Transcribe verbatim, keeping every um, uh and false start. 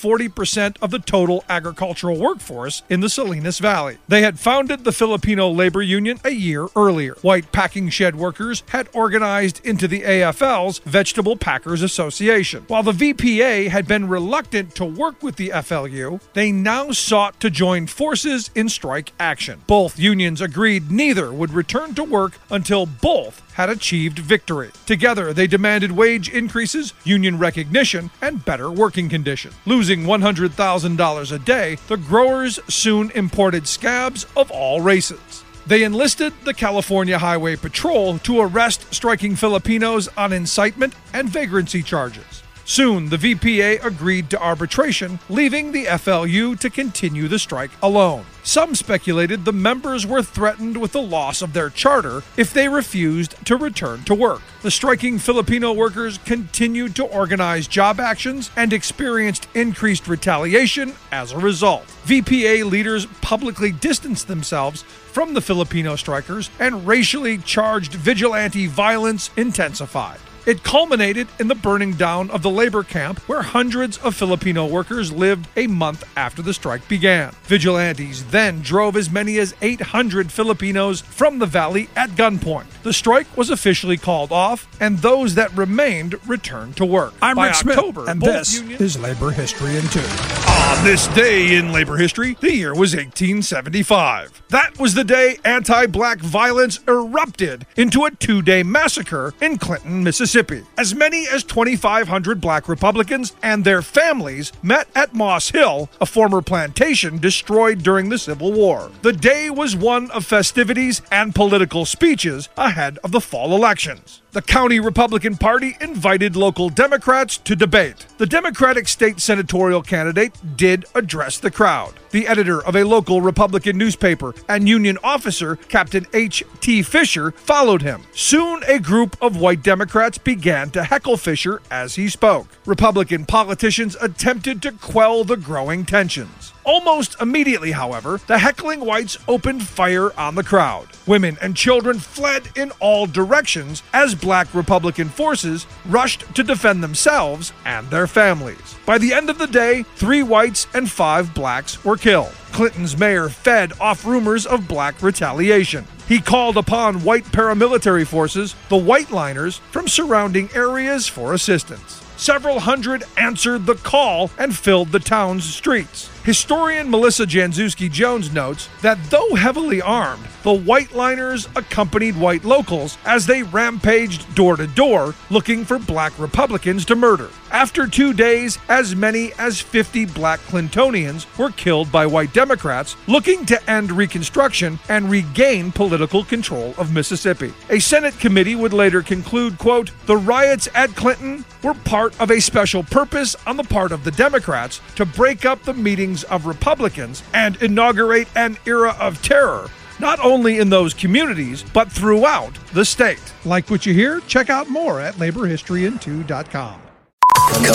forty percent of the total agricultural workforce in the Salinas Valley. They had founded the Filipino Labor Union a year earlier. White packing shed workers had organized into the A F L's Vegetable Packers Association. While the V P A had been reluctant to work with the F L U, they now sought to join forces in strike action. Both unions agreed neither would return to work until both had achieved victory. Together, they demanded wage increases, union recognition, and better working conditions. Losing one hundred thousand dollars a day, the growers soon imported scabs of all races. They enlisted the California Highway Patrol to arrest striking Filipinos on incitement and vagrancy charges. Soon, the V P A agreed to arbitration, leaving the F L U to continue the strike alone. Some speculated the members were threatened with the loss of their charter if they refused to return to work. The striking Filipino workers continued to organize job actions and experienced increased retaliation as a result. V P A leaders publicly distanced themselves from the Filipino strikers, and racially charged vigilante violence intensified. It culminated in the burning down of the labor camp where hundreds of Filipino workers lived a month after the strike began. Vigilantes then drove as many as eight hundred Filipinos from the valley at gunpoint. The strike was officially called off, and those that remained returned to work. I'm By Rick October, Smith, and both this unions- is Labor History in Two. On this day in labor history, the year was eighteen seventy-five. That was the day anti-black violence erupted into a two-day massacre in Clinton, Mississippi. As many as twenty-five hundred black Republicans and their families met at Moss Hill, a former plantation destroyed during the Civil War. The day was one of festivities and political speeches ahead of the fall elections. The county Republican Party invited local Democrats to debate. The Democratic state senatorial candidate did address the crowd. The editor of a local Republican newspaper and Union officer, Captain H T Fisher, followed him. Soon, a group of white Democrats began to heckle Fisher as he spoke. Republican politicians attempted to quell the growing tensions. Almost immediately, however, the heckling whites opened fire on the crowd. Women and children fled in all directions as black Republican forces rushed to defend themselves and their families. By the end of the day, three whites and five blacks were killed. Clinton's mayor fed off rumors of black retaliation. He called upon white paramilitary forces, the White Liners, from surrounding areas for assistance. Several hundred answered the call and filled the town's streets. Historian Melissa Janczewski Jones notes that though heavily armed, the White Liners accompanied white locals as they rampaged door to door looking for black Republicans to murder. After two days, as many as fifty black Clintonians were killed by white Democrats looking to end Reconstruction and regain political control of Mississippi. A Senate committee would later conclude, quote, "The riots at Clinton were part of a special purpose on the part of the Democrats to break up the meetings of Republicans and inaugurate an era of terror, not only in those communities, but throughout the state." Like what you hear? Check out more at labor history in two dot com.